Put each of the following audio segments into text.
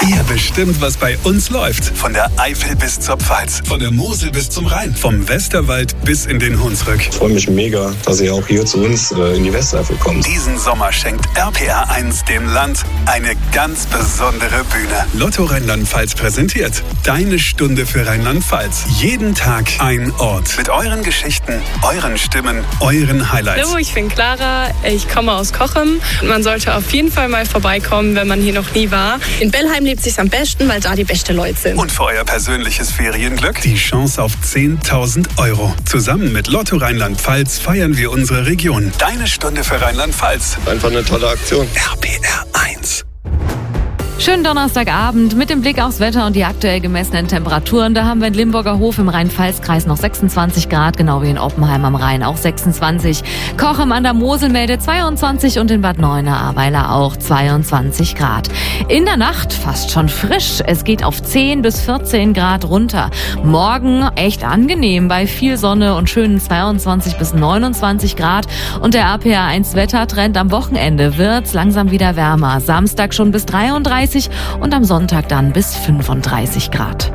Ihr bestimmt, was bei uns läuft. Von der Eifel bis zur Pfalz, von der Mosel bis zum Rhein, vom Westerwald bis in den Hunsrück. Ich freue mich mega, dass ihr auch hier zu uns in die Westeifel kommt. Diesen Sommer schenkt RPR1 dem Land eine ganz besondere Bühne. Lotto Rheinland-Pfalz präsentiert Deine Stunde für Rheinland-Pfalz. Jeden Tag ein Ort. Mit euren Geschichten, euren Stimmen, euren Highlights. Hallo, ich bin Clara, ich komme aus Cochem. Man sollte auf jeden Fall mal vorbeikommen, wenn man hier noch nie war. In Bellheim lebt sich's am besten, weil da die besten Leute sind. Und für euer persönliches Ferienglück die Chance auf 10.000 €. Zusammen mit Lotto Rheinland-Pfalz feiern wir unsere Region. Deine Stunde für Rheinland-Pfalz. Einfach eine tolle Aktion. RPR1. Schönen Donnerstagabend mit dem Blick aufs Wetter und die aktuell gemessenen Temperaturen. Da haben wir in Limburger Hof im Rhein-Pfalz-Kreis noch 26 Grad, genau wie in Oppenheim am Rhein auch 26. Cochem an der Mosel meldet 22 und in Bad Neuenahr-Ahrweiler auch 22 Grad. In der Nacht fast schon frisch. Es geht auf 10 bis 14 Grad runter. Morgen echt angenehm bei viel Sonne und schönen 22 bis 29 Grad. Und der RPR1 Wettertrend am Wochenende wird's langsam wieder wärmer. Samstag schon bis 33 und am Sonntag dann bis 35 Grad.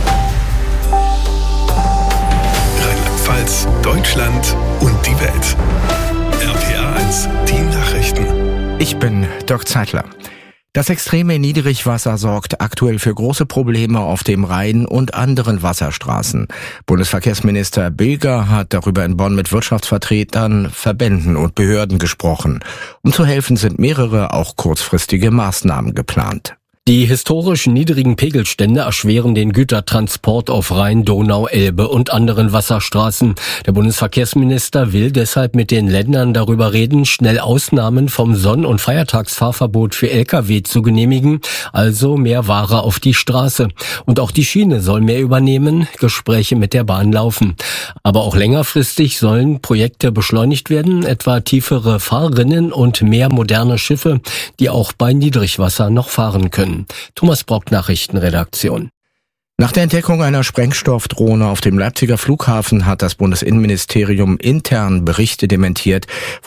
Rheinland-Pfalz, Deutschland und die Welt. RPR1, die Nachrichten. Ich bin Dirk Zeitler. Das extreme Niedrigwasser sorgt aktuell für große Probleme auf dem Rhein und anderen Wasserstraßen. Bundesverkehrsminister Bilger hat darüber in Bonn mit Wirtschaftsvertretern, Verbänden und Behörden gesprochen. Um zu helfen sind mehrere, auch kurzfristige Maßnahmen geplant. Die historisch niedrigen Pegelstände erschweren den Gütertransport auf Rhein, Donau, Elbe und anderen Wasserstraßen. Der Bundesverkehrsminister will deshalb mit den Ländern darüber reden, schnell Ausnahmen vom Sonn- und Feiertagsfahrverbot für Lkw zu genehmigen, also mehr Ware auf die Straße. Und auch die Schiene soll mehr übernehmen, Gespräche mit der Bahn laufen. Aber auch längerfristig sollen Projekte beschleunigt werden, etwa tiefere Fahrrinnen und mehr moderne Schiffe, die auch bei Niedrigwasser noch fahren können. Thomas Brock, Nachrichtenredaktion. Nach der Entdeckung einer Sprengstoffdrohne auf dem Leipziger Flughafen hat das Bundesinnenministerium intern Berichte dementiert,